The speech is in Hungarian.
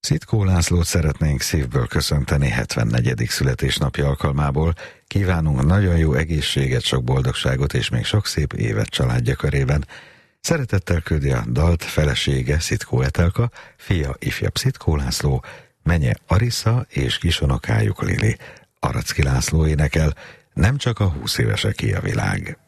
Szitkó Lászlót szeretnénk szívből köszönteni 74. születésnapja alkalmából. Kívánunk nagyon jó egészséget, sok boldogságot és még sok szép évet családja körében. Szeretettel küldi a dalt felesége, Szitkó Etelka, fia, ifjabb Szitkó László, menye Arisa és kisonokájuk Lili. Aracki László énekel, nem csak a 20 éveseké a világ.